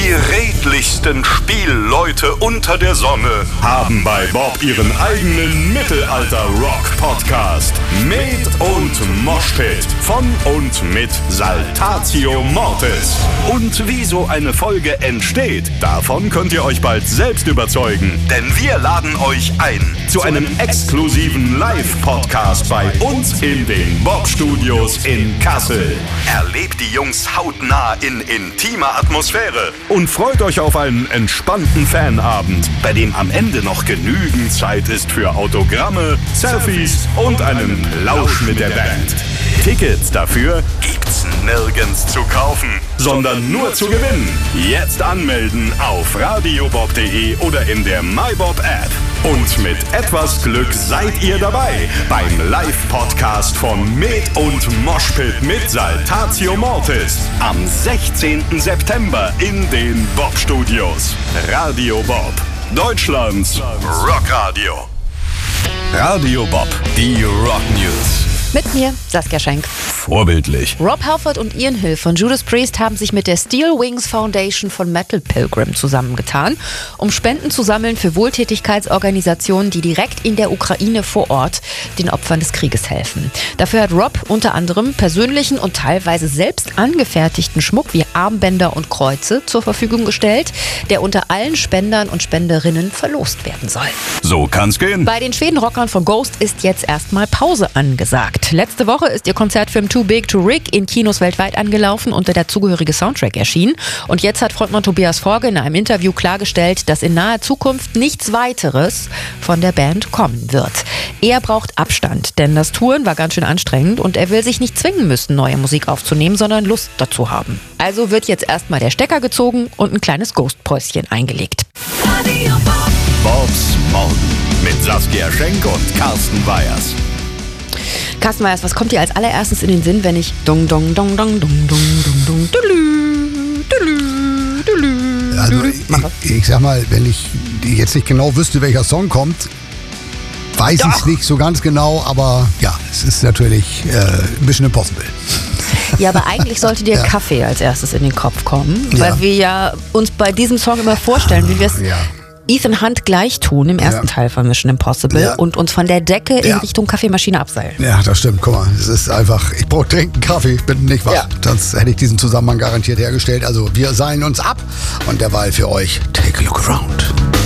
Die redlichsten Spielleute unter der Sonne haben bei Bob ihren eigenen Mittelalter-Rock-Podcast. Med und Moshpit von und mit Saltatio Mortis. Und wie so eine Folge entsteht, davon könnt ihr euch bald selbst überzeugen. Denn wir laden euch ein zu einem exklusiven Live-Podcast bei uns in den Bob-Studios in Kassel. Erlebt die Jungs hautnah in intimer Atmosphäre und freut euch auf einen entspannten Fanabend, bei dem am Ende noch genügend Zeit ist für Autogramme, Selfies und einen Plausch mit der Band. Tickets dafür gibt's nirgends zu kaufen, sondern nur zu gewinnen. Jetzt anmelden auf radiobob.de oder in der MyBob-App. Und mit etwas Glück seid ihr dabei beim Live-Podcast von Med und Moshpit mit Saltatio Mortis am 16. September in den Bob-Studios. Radio Bob, Deutschlands Rockradio. Radio Bob, die Rock News. Mit mir, Saskia Schenk. Vorbildlich. Rob Halford und Ian Hill von Judas Priest haben sich mit der Steel Wings Foundation von Metal Pilgrim zusammengetan, um Spenden zu sammeln für Wohltätigkeitsorganisationen, die direkt in der Ukraine vor Ort den Opfern des Krieges helfen. Dafür hat Rob unter anderem persönlichen und teilweise selbst angefertigten Schmuck wie Armbänder und Kreuze zur Verfügung gestellt, der unter allen Spendern und Spenderinnen verlost werden soll. So kann's gehen. Bei den Schwedenrockern von Ghost ist jetzt erstmal Pause angesagt. Letzte Woche ist ihr Konzertfilm Too Big to Rig in Kinos weltweit angelaufen und der dazugehörige Soundtrack erschienen. Und jetzt hat Frontmann Tobias Forge in einem Interview klargestellt, dass in naher Zukunft nichts weiteres von der Band kommen wird. Er braucht Abstand, denn das Touren war ganz schön anstrengend und er will sich nicht zwingen müssen, neue Musik aufzunehmen, sondern Lust dazu haben. Also wird jetzt erstmal der Stecker gezogen und ein kleines Ghost-Päuschen eingelegt. Bobs Morgen mit Saskia Schenk und Carsten Weyers. Carsten Weyers, was kommt dir als allererstes in den Sinn, wenn ich dong dong dong dong dong dong dong dong Also ich sag mal, wenn ich jetzt nicht genau wüsste, welcher Song kommt, weiß ich es nicht so ganz genau, aber ja, es ist natürlich Mission Impossible. Ja, aber eigentlich sollte dir Kaffee als erstes in den Kopf kommen, weil wir ja uns bei diesem Song immer vorstellen, wie wir es Ethan Hunt gleich tun im ersten Teil von Mission Impossible und uns von der Decke in Richtung Kaffeemaschine abseilen. Ja, das stimmt. Guck mal, es ist einfach, ich brauche dringend Kaffee, ich bin nicht wach. Ja. Sonst hätte ich diesen Zusammenhang garantiert hergestellt. Also wir seilen uns ab und derweil für euch Take a Look Around.